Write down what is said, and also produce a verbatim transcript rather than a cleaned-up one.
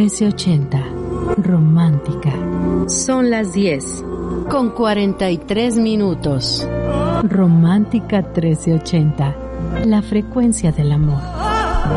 trece ochenta. Romántica. Son las diez con cuarenta y tres minutos. Romántica trece ochenta. La frecuencia del amor.